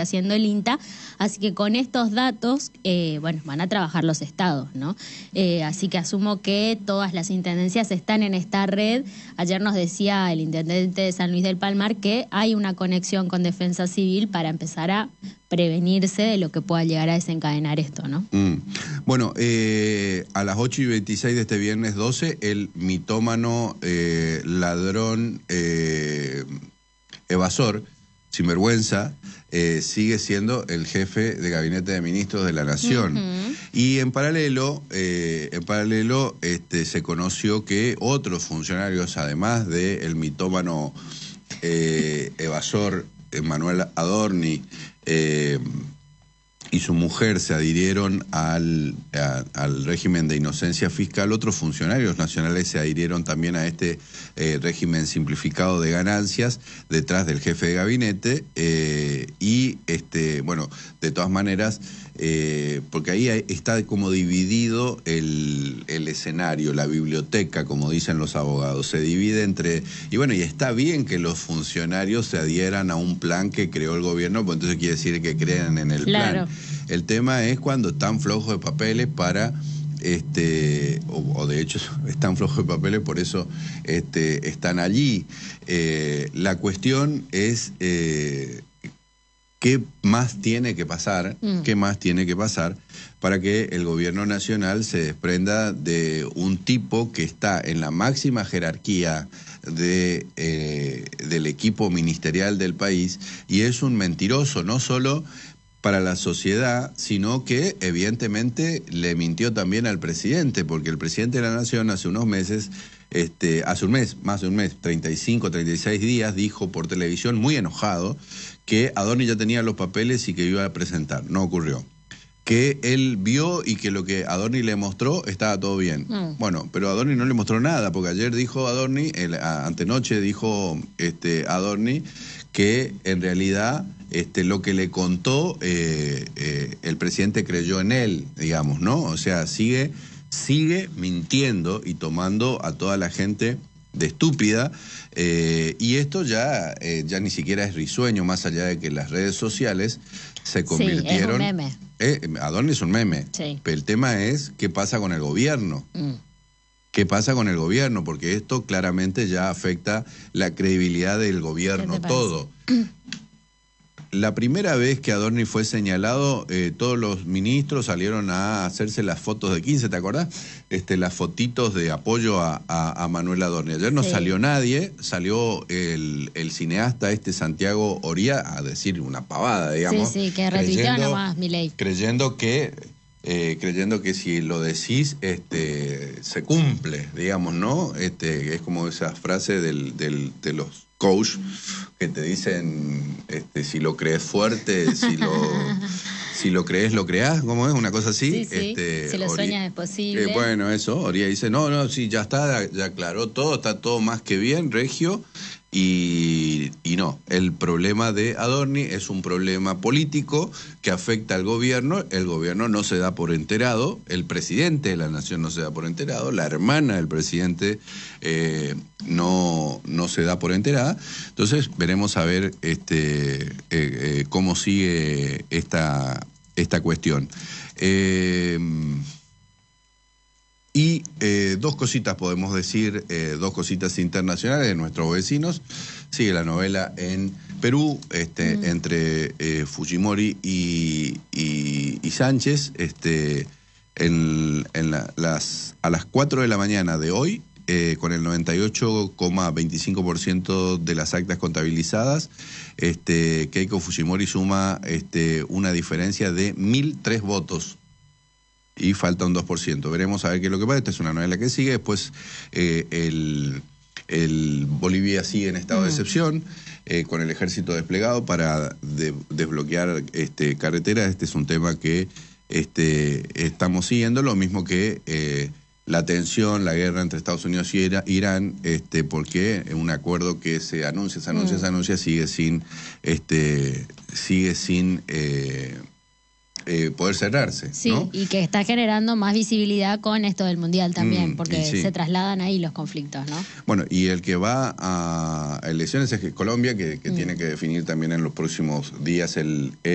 haciendo el INTA. Así que con estos datos, bueno, van a trabajar los estados, ¿no? Así que asumo que todas las intendencias están en esta red. Ayer nos decía el intendente de San Luis del Palmar que hay una conexión con Defensa Civil para empezar a prevenirse de lo que pueda llegar a desencadenar esto, ¿no? Bueno, a las 8:26 de este viernes 12, el mitómano, ladrón, evasor, sinvergüenza, sigue siendo el jefe de gabinete de ministros de la Nación. Y en paralelo, se conoció que otros funcionarios, además del mitómano evasor Manuel Adorni, y su mujer se adhirieron al régimen de inocencia fiscal. Otros funcionarios nacionales se adhirieron también a este régimen simplificado de ganancias detrás del jefe de gabinete, y bueno, de todas maneras, porque ahí está como dividido el escenario, la biblioteca, como dicen los abogados, se divide entre, y bueno, y está bien que los funcionarios se adhieran a un plan que creó el gobierno, pues entonces quiere decir que crean en el plan. El tema es cuando están flojos de papeles para, o de hecho están flojos de papeles, por eso están allí. La cuestión es ¿qué más tiene que pasar? ¿Qué más tiene que pasar para que el gobierno nacional se desprenda de un tipo que está en la máxima jerarquía del equipo ministerial del país y es un mentiroso, no solo para la sociedad, sino que evidentemente le mintió también al presidente, porque el presidente de la Nación hace unos meses, hace un mes, más de un mes, 35, 36 días, dijo por televisión, muy enojado, que Adorni ya tenía los papeles y que iba a presentar. No ocurrió. Que él vio y que lo que Adorni le mostró estaba todo bien. Bueno, pero Adorni no le mostró nada, porque ayer dijo Adorni, antenoche dijo Adorni, que en realidad lo que le contó el presidente creyó en él, digamos, ¿no? O sea, sigue mintiendo y tomando a toda la gente de estúpida, y esto ya ni siquiera es risueño, más allá de que las redes sociales se convirtieron... Sí, es un meme. Adorni es un meme, sí. Pero el tema es qué pasa con el gobierno. ¿Qué pasa con el gobierno? Porque esto claramente ya afecta la credibilidad del gobierno todo. La primera vez que Adorni fue señalado, todos los ministros salieron a hacerse las fotos de 15, ¿te acordás? Las fotitos de apoyo a Manuel Adorni. Ayer no salió nadie, salió el cineasta Santiago Oría a decir una pavada, digamos. Sí, que retuiteó nomás, Milei. Creyendo que si lo decís, se cumple, digamos, ¿no? Es como esa frase de los coach que te dicen, si lo crees fuerte, si lo crees, lo creás, ¿cómo es? Una cosa así. Sí, si lo sueñas es posible. Bueno, eso, Oría dice, no, sí, ya está, ya aclaró todo, está todo más que bien, regio. Y no, el problema de Adorni es un problema político que afecta al gobierno. El gobierno no se da por enterado, el presidente de la Nación no se da por enterado, la hermana del presidente no se da por enterada. Entonces veremos a ver cómo sigue esta cuestión. Y dos cositas podemos decir, dos cositas internacionales de nuestros vecinos. Sigue la novela en Perú, entre Fujimori y Sánchez. A las 4 de la mañana de hoy, con el 98,25% de las actas contabilizadas, Keiko Fujimori suma una diferencia de 1.003 votos. Y falta un 2%. Veremos a ver qué es lo que pasa. Esta es una novela que sigue. Después el Bolivia sigue en estado de excepción, con el ejército desplegado para desbloquear carreteras. Este es un tema que estamos siguiendo, lo mismo que la tensión, la guerra entre Estados Unidos y Irán, porque un acuerdo que se anuncia, sigue sin poder cerrarse. Sí, ¿no? Y que está generando más visibilidad con esto del Mundial también, porque se trasladan ahí los conflictos, ¿no? Bueno, y el que va a elecciones es Colombia, que tiene que definir también en los próximos días el